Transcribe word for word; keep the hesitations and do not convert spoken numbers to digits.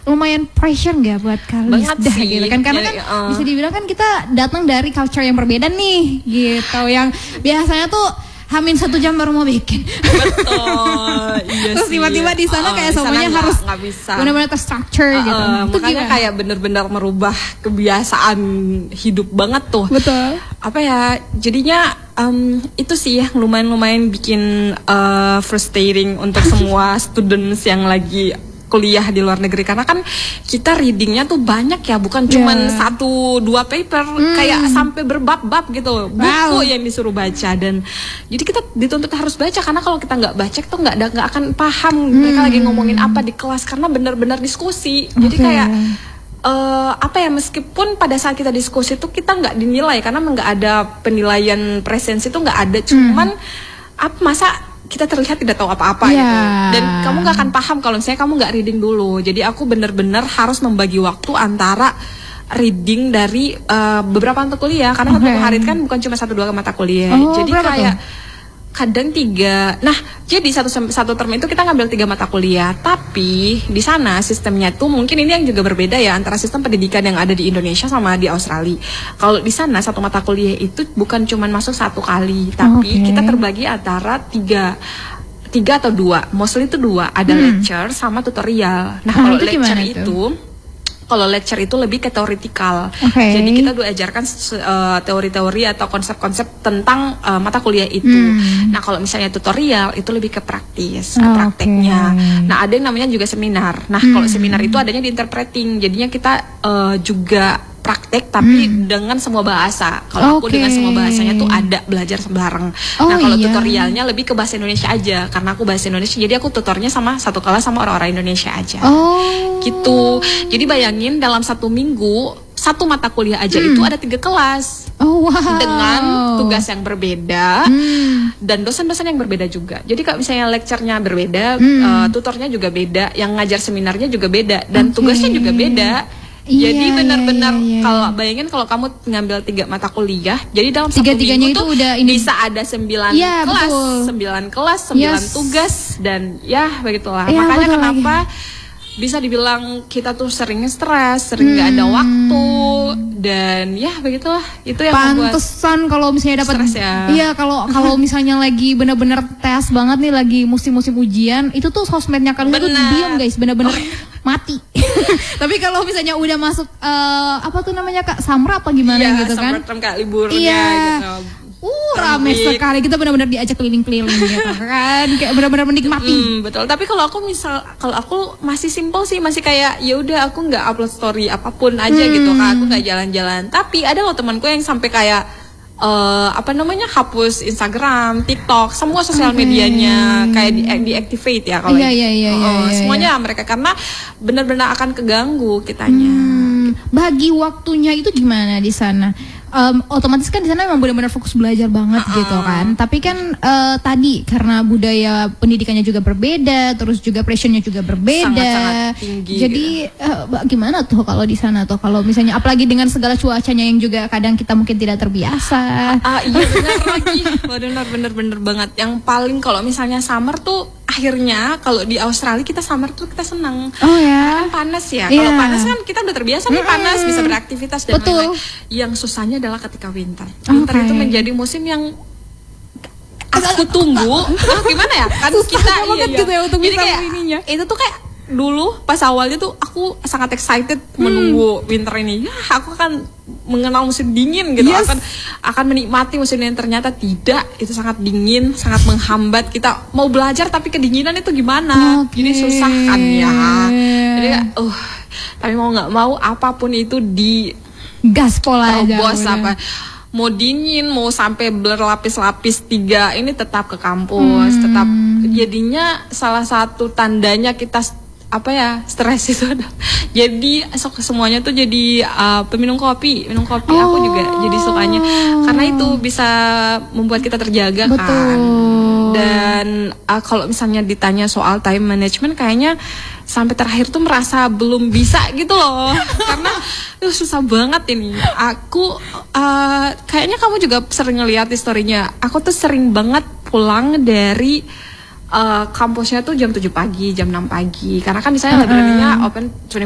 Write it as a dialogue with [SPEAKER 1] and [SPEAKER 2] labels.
[SPEAKER 1] lumayan pressure nggak buat Kalista gitu kan? Karena kan
[SPEAKER 2] ya, uh.
[SPEAKER 1] bisa dibilang kan kita datang dari culture yang berbeda nih, gitu. Yang biasanya tuh Hamin satu jam baru mau bikin.
[SPEAKER 2] Betul. Iya.
[SPEAKER 1] Terus tiba-tiba di sana
[SPEAKER 2] uh,
[SPEAKER 1] kayak semuanya
[SPEAKER 2] gak,
[SPEAKER 1] harus
[SPEAKER 2] gak bisa.
[SPEAKER 1] benar-benar terstructure uh, gitu.
[SPEAKER 2] Uh,
[SPEAKER 1] Itu
[SPEAKER 2] makanya
[SPEAKER 1] gimana?
[SPEAKER 2] kayak bener-bener merubah kebiasaan hidup banget tuh.
[SPEAKER 1] Betul.
[SPEAKER 2] Apa ya? Jadinya um, itu sih ya lumayan-lumayan bikin uh, frustrating untuk semua students yang lagi kuliah di luar negeri, karena kan kita readingnya tuh banyak ya, bukan cuman yeah. satu dua paper, mm. kayak sampai berbab-bab gitu, buku wow. yang disuruh baca, dan jadi kita dituntut harus baca, karena kalau kita nggak baca tuh nggak nggak akan paham mm. mereka lagi ngomongin apa di kelas, karena benar-benar diskusi. Okay. Jadi kayak uh, apa ya, meskipun pada saat kita diskusi tuh kita nggak dinilai, karena nggak ada penilaian presensi tuh nggak ada, cuman mm. apa masa kita terlihat tidak tahu apa-apa yeah. gitu, dan kamu nggak akan paham kalau misalnya kamu nggak reading dulu. Jadi aku bener-bener harus membagi waktu antara reading dari uh, beberapa mata kuliah, karena okay. satu hari kan bukan cuma satu dua mata kuliah.
[SPEAKER 1] Oh,
[SPEAKER 2] jadi kayak
[SPEAKER 1] tuh?
[SPEAKER 2] kadang tiga. Nah, jadi satu satu term itu kita ngambil tiga mata kuliah, tapi di sana sistemnya tuh mungkin ini yang juga berbeda ya antara sistem pendidikan yang ada di Indonesia sama di Australia. Kalau di sana satu mata kuliah itu bukan cuma masuk satu kali, tapi okay. kita terbagi antara tiga tiga atau dua. Mostly itu dua, ada hmm. lecture sama tutorial. Nah, kalau lecture itu, itu kalau lecture itu lebih ke teoritikal, okay. jadi kita diajarkan uh, teori-teori atau konsep-konsep tentang uh, mata kuliah itu. Hmm. Nah, kalau misalnya tutorial itu lebih ke praktis, ke
[SPEAKER 1] oh,
[SPEAKER 2] prakteknya.
[SPEAKER 1] Okay.
[SPEAKER 2] Nah, ada yang namanya juga seminar. Nah, hmm. kalau seminar itu adanya di interpreting, jadinya kita uh, juga praktek tapi hmm. dengan semua bahasa. Kalau okay. aku dengan semua bahasanya tuh ada belajar bareng. Oh, nah, kalau iya. tutorialnya lebih ke bahasa Indonesia aja, karena aku bahasa Indonesia, jadi aku tutornya sama satu kelas sama orang-orang Indonesia aja.
[SPEAKER 1] Oh.
[SPEAKER 2] Gitu. Jadi bayangin dalam satu minggu satu mata kuliah aja hmm. itu ada tiga kelas.
[SPEAKER 1] Oh, wow.
[SPEAKER 2] Dengan tugas yang berbeda
[SPEAKER 1] hmm.
[SPEAKER 2] dan dosen-dosen yang berbeda juga. Jadi kalau misalnya lecture-nya berbeda,
[SPEAKER 1] hmm. uh,
[SPEAKER 2] tutornya juga beda, yang ngajar seminarnya juga beda, dan okay. tugasnya juga beda.
[SPEAKER 1] Iya,
[SPEAKER 2] jadi benar-benar
[SPEAKER 1] iya, iya.
[SPEAKER 2] kalau bayangin kalau kamu ngambil tiga mata kuliah, jadi dalam satu
[SPEAKER 1] tiga-tiganya
[SPEAKER 2] minggu
[SPEAKER 1] itu
[SPEAKER 2] tuh
[SPEAKER 1] udah ini...
[SPEAKER 2] bisa ada sembilan
[SPEAKER 1] ya,
[SPEAKER 2] kelas,
[SPEAKER 1] betul.
[SPEAKER 2] sembilan kelas, sembilan yes. tugas, dan ya begitulah. Ya, makanya kenapa lagi. bisa dibilang kita tuh sering stres, sering nggak hmm. ada waktu, dan ya begitulah. Itu yang
[SPEAKER 1] pantesan kalau misalnya dapat
[SPEAKER 2] ya.
[SPEAKER 1] Iya, kalau kalau misalnya lagi benar-benar tes banget nih, lagi musim-musim ujian, itu tuh sosmednya kan tuh diam guys, benar-benar oh. mati. Tapi kalau misalnya udah masuk uh, apa tuh namanya Kak, summer apa gimana
[SPEAKER 2] iya,
[SPEAKER 1] gitu kan?
[SPEAKER 2] Iya, Kak, liburnya
[SPEAKER 1] iya.
[SPEAKER 2] gitu.
[SPEAKER 1] Uh, rame sekali, kita benar-benar diajak keliling-keliling gitu kan, kayak benar-benar menikmati.
[SPEAKER 2] Hmm, betul. Tapi kalau aku misal, kalau aku masih simple sih, masih kayak ya udah aku nggak upload story apapun aja hmm. gitu kan, aku nggak jalan-jalan. Tapi ada loh temanku yang sampai kayak uh, apa namanya hapus Instagram, TikTok, semua sosial okay. medianya kayak di deactivate ya kalau
[SPEAKER 1] iya, iya, iya,
[SPEAKER 2] uh,
[SPEAKER 1] iya, iya,
[SPEAKER 2] semuanya
[SPEAKER 1] iya.
[SPEAKER 2] mereka, karena benar-benar akan keganggu kitanya.
[SPEAKER 1] Hmm, bagi waktunya itu gimana di sana? Um, otomatis kan di sana memang benar-benar fokus belajar banget uh-uh. gitu kan. Tapi kan uh, tadi karena budaya pendidikannya juga berbeda, terus juga pressure-nya juga berbeda.
[SPEAKER 2] Sangat-sangat tinggi.
[SPEAKER 1] Jadi gitu. uh, gimana tuh kalau di sana tuh, kalau misalnya apalagi dengan segala cuacanya yang juga kadang kita mungkin tidak terbiasa.
[SPEAKER 2] Ah, iya benar lagi. Benar benar-benar banget. Yang paling kalau misalnya summer tuh akhirnya kalau di Australia kita summer tuh kita senang.
[SPEAKER 1] Oh ya.
[SPEAKER 2] Kan panas ya.
[SPEAKER 1] Yeah.
[SPEAKER 2] Kalau panas kan kita udah terbiasa nih panas, bisa beraktivitas dan
[SPEAKER 1] lain-lain.
[SPEAKER 2] Yang susahnya adalah ketika winter. Winter okay. itu menjadi musim yang aku tunggu. Ah, gimana ya? Kan
[SPEAKER 1] susah
[SPEAKER 2] kita
[SPEAKER 1] iya,
[SPEAKER 2] iya.
[SPEAKER 1] Gitu ya, untuk
[SPEAKER 2] jadi kayak ininya. Itu tuh kayak dulu pas awalnya tuh aku sangat excited hmm. menunggu winter ini. Ya, aku akan mengenal musim dingin gitu, yes. akan akan menikmati musim yang ternyata tidak, itu sangat dingin, sangat menghambat kita mau belajar tapi kedinginan itu gimana, okay. jadi susah kan ya, jadi uh tapi mau nggak mau apapun itu di
[SPEAKER 1] gaspol aja,
[SPEAKER 2] bos apa mau dingin mau sampai berlapis-lapis tiga ini tetap ke kampus, hmm. tetap jadinya salah satu tandanya kita apa ya stres itu ada. Jadi sok semuanya tuh jadi uh, peminum kopi, minum kopi oh. aku juga jadi sukanya karena itu bisa membuat kita terjaga. Betul. Kan. Dan uh, kalau misalnya ditanya soal time management kayaknya sampai terakhir tuh merasa belum bisa gitu loh karena itu susah banget ini. Aku uh, kayaknya kamu juga sering ngeliat di story-nya. Aku tuh sering banget pulang dari Uh, kampusnya tuh jam tujuh pagi, jam enam pagi. Karena kan di sana uh-uh. library-nya open